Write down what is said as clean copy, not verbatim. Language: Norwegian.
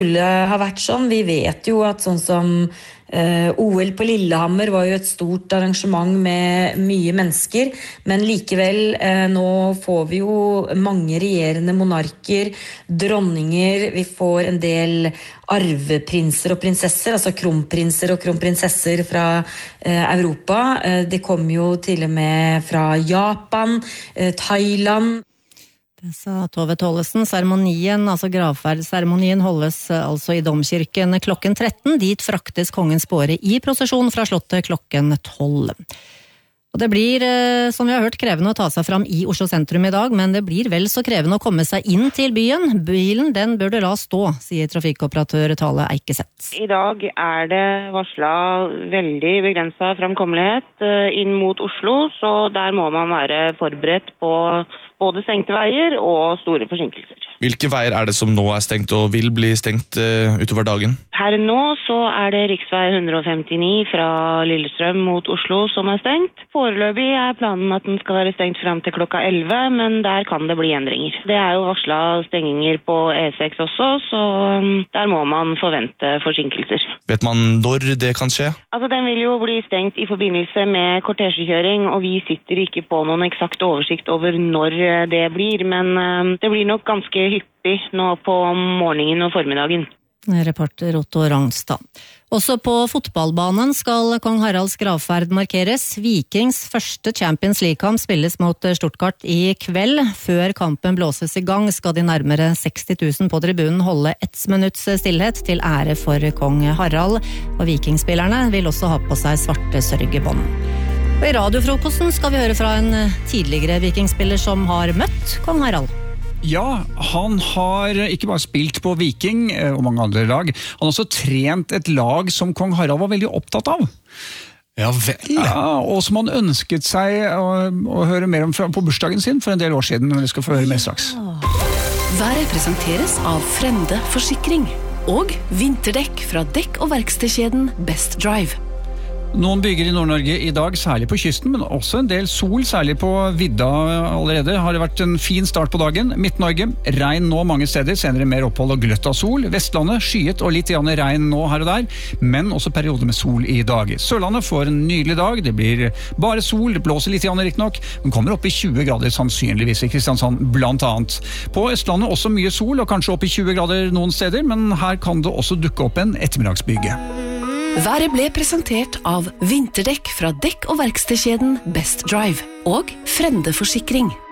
skulle ha vært sånn. Vi vet jo at sånn som OL på Lillehammer var jo et stort arrangement med mye mennesker, men likevel nå får vi jo mange regjerende monarker, dronninger, vi får en del arveprinser og prinsesser, altså kronprinser og kronprinsesser fra Europa. Det kommer jo til og med fra Japan, Thailand. Det sa Tove Tollesen. Seremonien, altså gravferdsseremonien, holdes altså i Domkirken klokken 13. Dit fraktes kongens båre i prosesjon fra slottet klokken 12. Og det blir, som vi har hørt, krevende å ta seg fram i Oslo sentrum i dag, men det blir vel så krevende å komme seg inn til byen. Bilen, den bør du la stå, sier trafikkoperatør Tale Eikeseth. I dag det varslet veldig begrenset framkommelighet inn mot Oslo, så der må man være forberedt på både stengte veier og store forsinkelser. Hvilke veier det som nå stengt og vil bli stengt utover dagen? Her nå så det riksvei 159 fra Lillestrøm mot Oslo som stengt. Foreløpig planen at den skal være stengt frem til klokka 11, men der kan det bli endringer. Det jo varslet stenginger på E6 også, så der må man forvente forsinkelser. Vet man når det kan skje? Altså, den vil jo bli stengt i forbindelse med kortesjekjøring, og vi sitter ikke på noen eksakt oversikt over når det blir, men det blir nok ganske hyppig nå på morgenen og formiddagen. Reporter Otto Rangstad. Også på fotballbanen skal kong Haralds gravferd markeres. Vikings første Champions League-kamp spilles mot Stuttgart i kveld. Før kampen blåses i gang skal de nærmere 60 000 på tribunen holde 1 minutts stillhet til ære for kong Harald. Og vikingspillerne vil også ha på seg svarte sørgebånd. Og i radiofrokosten skal vi høre fra en tidligere vikingspiller som har møtt kong Harald. Ja, han har ikke bare spilt på Viking og mange andre lag, han har også trent et lag som kong Harald var veldig opptatt av. Ja vel. Ja, og som han ønsket seg å høre mer om på bursdagen sin for en del år siden, og det skal få høre mer straks. Været presenteres av Frende Forsikring og vinterdekk fra dekk- og verkstedkjeden Best Drive. Noen bygger i Nord-Norge i dag, særlig på kysten, men også en del sol, særlig på vidda allerede. Har det vært en fin start på dagen. Midt-Norge, regn nå mange steder, senere mer opphold og gløtt av sol. Vestlandet, skyet og litt igjen regn nå her og der, men også perioder med sol i dag. Sørlandet får en nydelig dag, det blir bare sol, det blåser litt igjen riktignok, men kommer opp i 20 grader sannsynligvis i Kristiansand blant annet. På Østlandet også mye sol, og kanskje opp i 20 grader noen steder, men her kan det også dukke opp en ettermiddagsbyge. Været ble presentert av vinterdekk fra dekk- og verkstedkjeden Best Drive og Frende Forsikring.